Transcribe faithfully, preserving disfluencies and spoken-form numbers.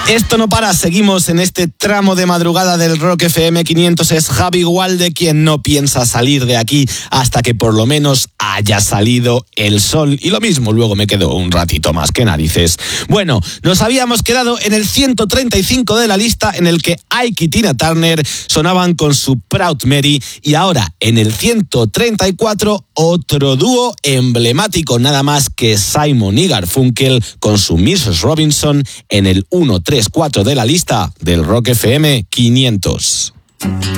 Esto no para, seguimos en este tramo de madrugada del Rock F M quinientos. Es Javi Gualde quien no piensa salir de aquí hasta que por lo menos haya salido el sol. Y lo mismo, luego me quedo un ratito más, que narices. Bueno, nos habíamos quedado en el ciento treinta y cinco de la lista, en el que Ike y Tina Turner sonaban con su Proud Mary, y ahora en el ciento treinta y cuatro otro dúo emblemático, nada más que Simon y Garfunkel con su missus Robinson, en el ciento treinta y cuatro de la lista del Rock F M quinientos.